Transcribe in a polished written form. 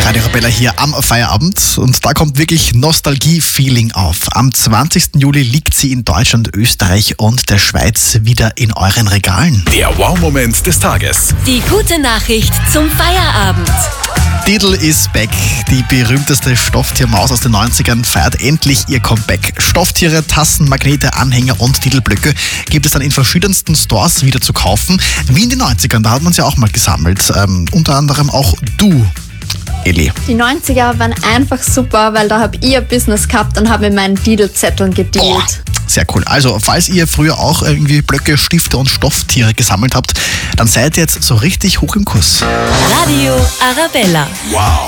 Radio Arabella hier am Feierabend und da kommt wirklich Nostalgie-Feeling auf. Am 20. Juli liegt sie in Deutschland, Österreich und der Schweiz wieder in euren Regalen. Der Wow-Moment des Tages. Die gute Nachricht zum Feierabend. Diddle is back. Die berühmteste Stofftiermaus aus den 90ern feiert endlich ihr Comeback. Stofftiere, Tassen, Magnete, Anhänger und Diddleblöcke gibt es dann in verschiedensten Stores wieder zu kaufen. Wie in den 90ern, da hat man sie auch mal gesammelt. Unter anderem auch du, Eli. Die 90er waren einfach super, weil da habe ich ein Business gehabt und habe mit meinen Diddle-Zetteln gedealt. Sehr cool. Also, falls ihr früher auch irgendwie Blöcke, Stifte und Stofftiere gesammelt habt, dann seid ihr jetzt so richtig hoch im Kurs. Radio Arabella. Wow.